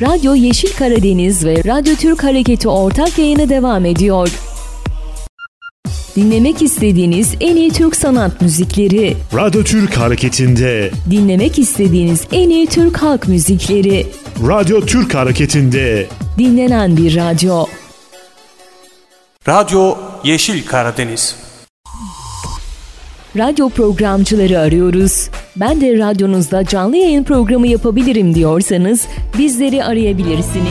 Radyo Yeşil Karadeniz ve Radyo Türk Hareketi ortak yayını devam ediyor. Dinlemek istediğiniz en iyi Türk sanat müzikleri. Radyo Türk Hareketi'nde. Dinlemek istediğiniz en iyi Türk halk müzikleri. Radyo Türk Hareketi'nde. Dinlenen bir radyo. Radyo Yeşil Karadeniz. Radyo programcıları arıyoruz. Ben de radyonuzda canlı yayın programı yapabilirim diyorsanız bizleri arayabilirsiniz.